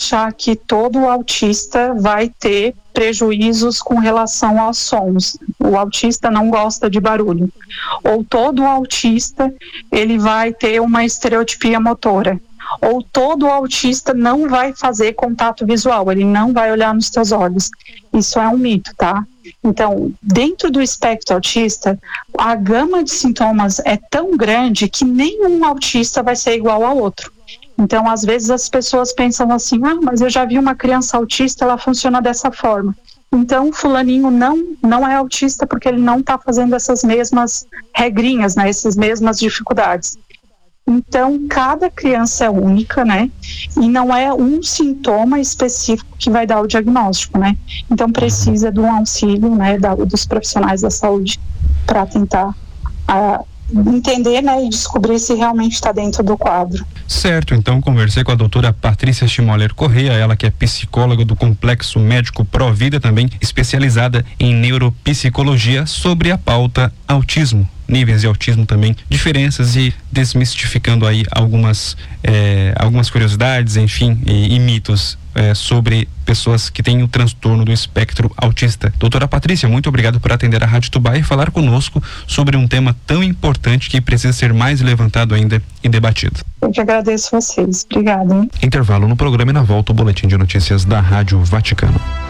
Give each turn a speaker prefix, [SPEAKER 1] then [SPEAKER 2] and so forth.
[SPEAKER 1] achar que todo autista vai ter prejuízos com relação aos sons. O autista não gosta de barulho. Ou todo autista ele vai ter uma estereotipia motora. Ou todo autista não vai fazer contato visual, ele não vai olhar nos teus olhos. Isso é um mito, tá? Então, dentro do espectro autista, a gama de sintomas é tão grande que nenhum autista vai ser igual ao outro. Então, às vezes as pessoas pensam assim, mas eu já vi uma criança autista, ela funciona dessa forma. Então, fulaninho não é autista porque ele não está fazendo essas mesmas regrinhas, né, essas mesmas dificuldades. Então, cada criança é única, né? E não é um sintoma específico que vai dar o diagnóstico, né? Então, precisa de um auxílio, né, dos profissionais da saúde para tentar entender, né, e descobrir se realmente está dentro do quadro.
[SPEAKER 2] Certo, então conversei com a doutora Patrícia Schmoller Correia, ela que é psicóloga do Complexo Médico Provida, também especializada em neuropsicologia, sobre a pauta autismo, níveis de autismo também, diferenças e desmistificando aí algumas curiosidades, enfim, e mitos sobre pessoas que têm o transtorno do espectro autista. Doutora Patrícia, muito obrigado por atender a Rádio Tubá e falar conosco sobre um tema tão importante que precisa ser mais levantado ainda e debatido.
[SPEAKER 1] Eu que agradeço vocês. Obrigada.
[SPEAKER 2] Intervalo no programa e na volta o boletim de notícias da Rádio Vaticano.